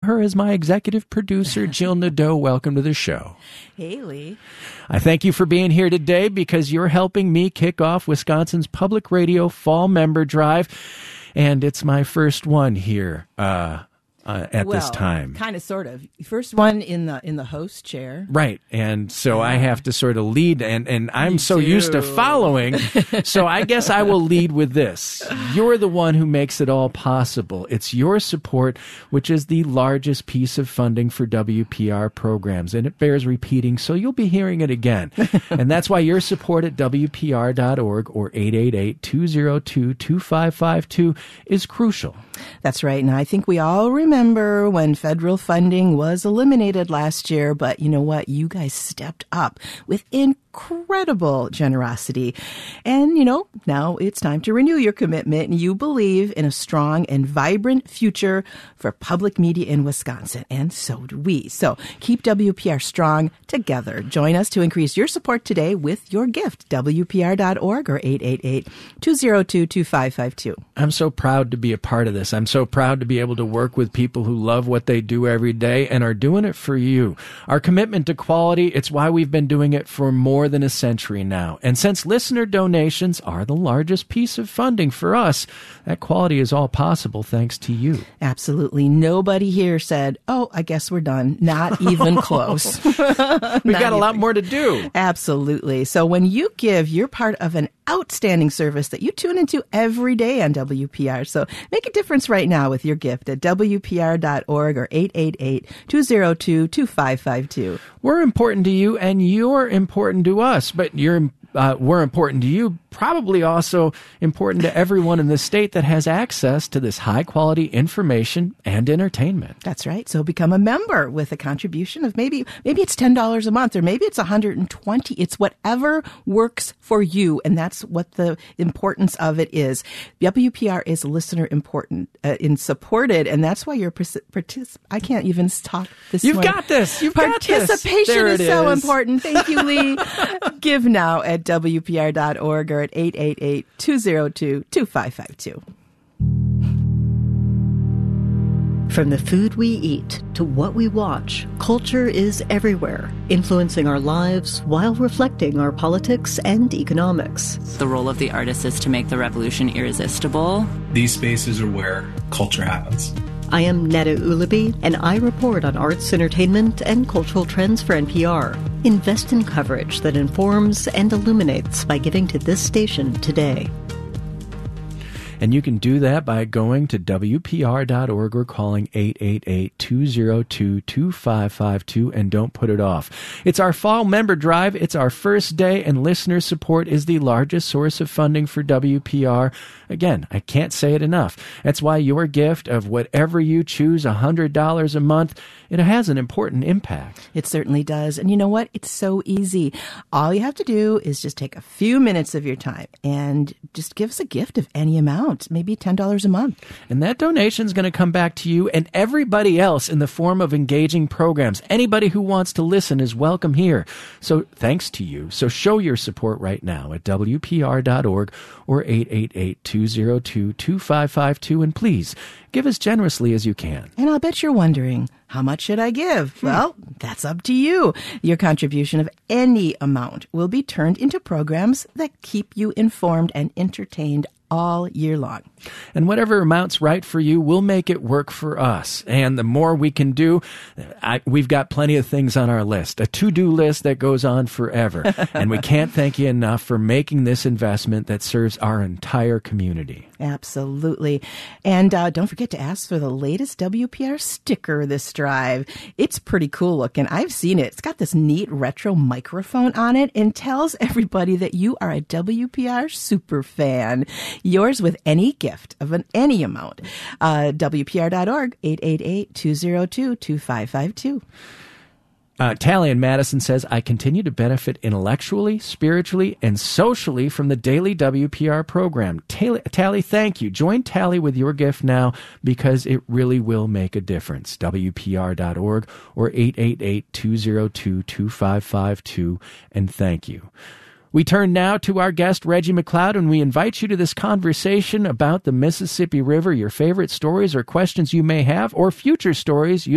her as my executive producer, Jill Nadeau. Welcome to the show. Hey, Lee. I thank you for being here today because you're helping me kick off Wisconsin's Public Radio Fall Member Drive, and it's my first one here at this time. Kind of, sort of. First one in the host chair. Right. And so I have to sort of lead, and I'm so used to following, so I guess I will lead with this. You're the one who makes it all possible. It's your support, which is the largest piece of funding for WPR programs, and it bears repeating, so you'll be hearing it again. And that's why your support at WPR.org or 888-202-2552 is crucial. That's right. And I think we all remember when federal funding was eliminated last year, but you know what? You guys stepped up with incredible generosity. And, now it's time to renew your commitment. You believe in a strong and vibrant future for public media in Wisconsin. And so do we. So keep WPR strong together. Join us to increase your support today with your gift. WPR.org or 888-202-2552. I'm so proud to be a part of this. I'm so proud to be able to work with people who love what they do every day and are doing it for you. Our commitment to quality, it's why we've been doing it for more than a century now. And since listener donations are the largest piece of funding for us, that quality is all possible thanks to you. Absolutely. Nobody here said, oh, I guess we're done. Not even close. We've got a lot more to do. Absolutely. So when you give, you're part of an outstanding service that you tune into every day on WPR. So make a difference right now with your gift at WPR.org or 888-202-2552. We're important to you and you're important to us, but we're important to you, probably also important to everyone in the state that has access to this high-quality information and entertainment. That's right. So become a member with a contribution of maybe it's $10 a month, or maybe it's $120. It's whatever works for you, and that's what the importance of it is. WPR is listener important and supported, and that's why your I can't even talk this You've morning. got this. You've got this. Participation is so important. Thank you, Lee. Give now at WPR.org or at 888-202-2552. From the food we eat to what we watch, culture is everywhere, influencing our lives while reflecting our politics and economics. The role of the artist is to make the revolution irresistible. These spaces are where culture happens. I am Netta Ulaby, and I report on arts, entertainment, and cultural trends for NPR. Invest in coverage that informs and illuminates by giving to this station today. And you can do that by going to WPR.org or calling 888-202-2552, and don't put it off. It's our fall member drive. It's our first day, and listener support is the largest source of funding for WPR. Again, I can't say it enough. That's why your gift of whatever you choose, $100 a month, it has an important impact. It certainly does. And you know what? It's so easy. All you have to do is just take a few minutes of your time and just give us a gift of any amount, maybe $10 a month. And that donation is going to come back to you and everybody else in the form of engaging programs. Anybody who wants to listen is welcome here. So thanks to you. So show your support right now at WPR.org or 888-202-2552. And please, give as generously as you can. And I'll bet you're wondering, how much should I give? Well, that's up to you. Your contribution of any amount will be turned into programs that keep you informed and entertained all year long. And whatever amount's right for you, we'll make it work for us. And the more we can do, we've got plenty of things on our list, a to-do list that goes on forever. And we can't thank you enough for making this investment that serves our entire community. Absolutely. And don't forget to ask for the latest WPR sticker this drive. It's pretty cool looking. I've seen it. It's got this neat retro microphone on it and tells everybody that you are a WPR super fan. Yours with any gift of any amount. WPR.org, 888-202-2552. Tally in Madison says, I continue to benefit intellectually, spiritually, and socially from the daily WPR program. Tally, thank you. Join Tally with your gift now because it really will make a difference. WPR.org or 888-202-2552, and thank you. We turn now to our guest, Reggie McLeod, and we invite you to this conversation about the Mississippi River, your favorite stories or questions you may have, or future stories